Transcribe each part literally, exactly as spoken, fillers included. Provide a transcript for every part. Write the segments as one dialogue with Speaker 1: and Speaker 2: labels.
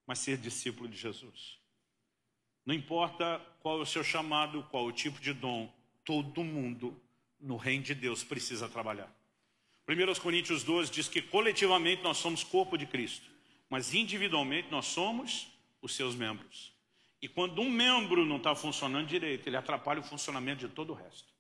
Speaker 1: mas ser discípulo de Jesus. Não importa qual é o seu chamado, qual é o tipo de dom, todo mundo no reino de Deus precisa trabalhar. primeira Coríntios doze diz que coletivamente nós somos corpo de Cristo, mas individualmente nós somos os seus membros. E quando um membro não está funcionando direito, ele atrapalha o funcionamento de todo o resto.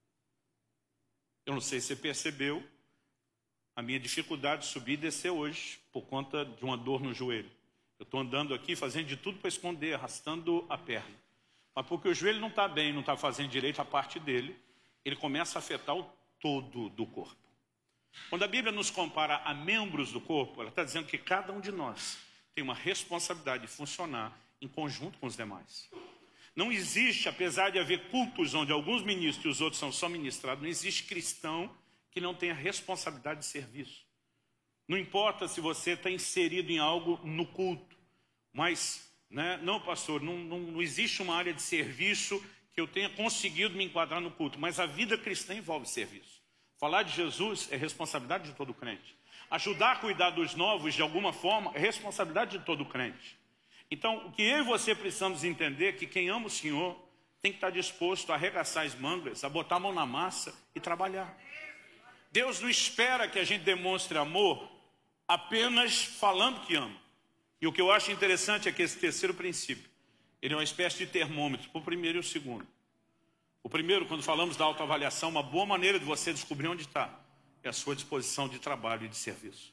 Speaker 1: Eu não sei se você percebeu a minha dificuldade de subir e descer hoje por conta de uma dor no joelho. Eu estou andando aqui fazendo de tudo para esconder, arrastando a perna. Mas porque o joelho não está bem, não está fazendo direito a parte dele, ele começa a afetar o todo do corpo. Quando a Bíblia nos compara a membros do corpo, ela está dizendo que cada um de nós tem uma responsabilidade de funcionar em conjunto com os demais. Não existe, apesar de haver cultos onde alguns ministros e os outros são só ministrados, não existe cristão que não tenha responsabilidade de serviço. Não importa se você está inserido em algo no culto, mas, né, não, pastor, não, não, não existe uma área de serviço que eu tenha conseguido me enquadrar no culto, mas a vida cristã envolve serviço. Falar de Jesus é responsabilidade de todo crente. Ajudar a cuidar dos novos, de alguma forma, é responsabilidade de todo crente. Então, o que eu e você precisamos entender é que quem ama o Senhor tem que estar disposto a arregaçar as mangas, a botar a mão na massa e trabalhar. Deus não espera que a gente demonstre amor apenas falando que ama. E o que eu acho interessante é que esse terceiro princípio, ele é uma espécie de termômetro para o primeiro e o segundo. O primeiro, quando falamos da autoavaliação, uma boa maneira de você descobrir onde está é a sua disposição de trabalho e de serviço.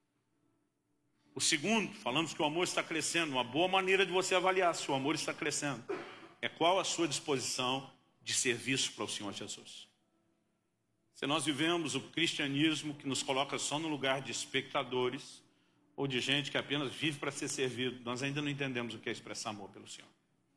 Speaker 1: O segundo, falamos que o amor está crescendo, uma boa maneira de você avaliar se o amor está crescendo é qual a sua disposição de serviço para o Senhor Jesus. Se nós vivemos o cristianismo que nos coloca só no lugar de espectadores ou de gente que apenas vive para ser servido, nós ainda não entendemos o que é expressar amor pelo Senhor.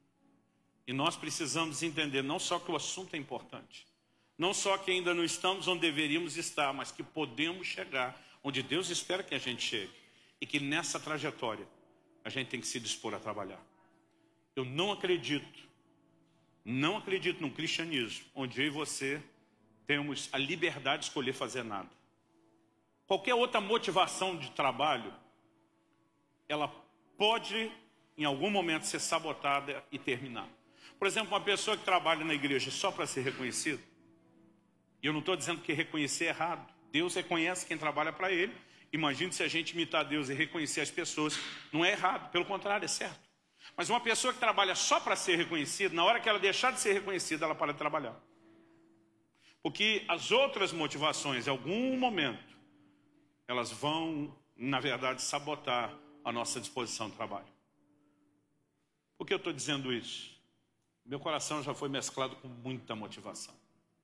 Speaker 1: E nós precisamos entender não só que o assunto é importante, não só que ainda não estamos onde deveríamos estar, mas que podemos chegar onde Deus espera que a gente chegue. E que nessa trajetória a gente tem que se dispor a trabalhar. Eu não acredito, não acredito num cristianismo onde eu e você temos a liberdade de escolher fazer nada. Qualquer outra motivação de trabalho, ela pode em algum momento ser sabotada e terminar. Por exemplo, uma pessoa que trabalha na igreja só para ser reconhecido, e eu não estou dizendo que reconhecer é errado. Deus reconhece quem trabalha para Ele. Imagine se a gente imitar Deus e reconhecer as pessoas. Não é errado, pelo contrário, é certo. Mas uma pessoa que trabalha só para ser reconhecida, na hora que ela deixar de ser reconhecida, ela para de trabalhar. Porque as outras motivações, em algum momento, elas vão, na verdade, sabotar a nossa disposição de trabalho. Por que eu estou dizendo isso? Meu coração já foi mesclado com muita motivação.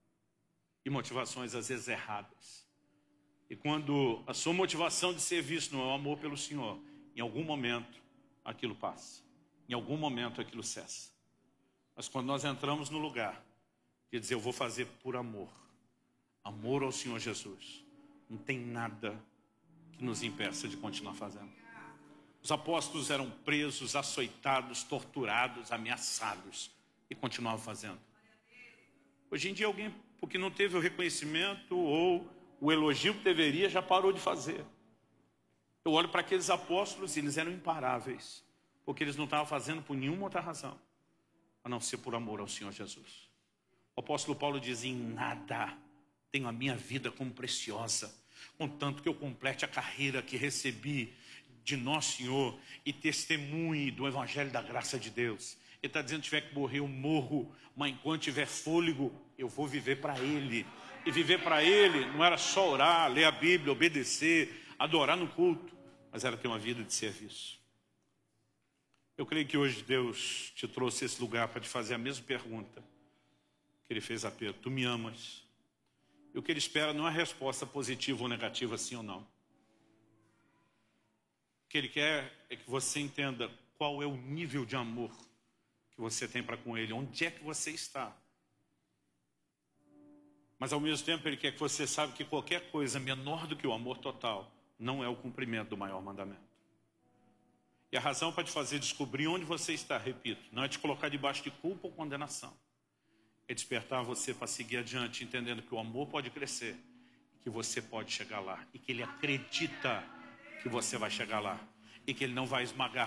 Speaker 1: E motivações, às vezes, erradas. E quando a sua motivação de serviço não é o amor pelo Senhor, em algum momento aquilo passa. Em algum momento aquilo cessa. Mas quando nós entramos no lugar de dizer, eu vou fazer por amor, amor ao Senhor Jesus, não tem nada que nos impeça de continuar fazendo. Os apóstolos eram presos, açoitados, torturados, ameaçados e continuavam fazendo. Hoje em dia alguém, porque não teve o reconhecimento ou o elogio que deveria, já parou de fazer. Eu olho para aqueles apóstolos e eles eram imparáveis, porque eles não estavam fazendo por nenhuma outra razão, a não ser por amor ao Senhor Jesus. O apóstolo Paulo diz, em nada tenho a minha vida como preciosa, contanto que eu complete a carreira que recebi de nosso Senhor e testemunhe do Evangelho da graça de Deus. Ele está dizendo, tiver que morrer, eu morro, mas enquanto tiver fôlego, eu vou viver para Ele. E viver para Ele não era só orar, ler a Bíblia, obedecer, adorar no culto, mas era ter uma vida de serviço. Eu creio que hoje Deus te trouxe esse lugar para te fazer a mesma pergunta que Ele fez a Pedro. Tu me amas? E o que Ele espera não é resposta positiva ou negativa, sim ou não. O que Ele quer é que você entenda qual é o nível de amor que você tem para com Ele, onde é que você está. Mas ao mesmo tempo Ele quer que você saiba que qualquer coisa menor do que o amor total não é o cumprimento do maior mandamento. E a razão para te fazer descobrir onde você está, repito, não é te colocar debaixo de culpa ou condenação. É despertar você para seguir adiante, entendendo que o amor pode crescer, que você pode chegar lá, e que Ele acredita que você vai chegar lá, e que Ele não vai esmagar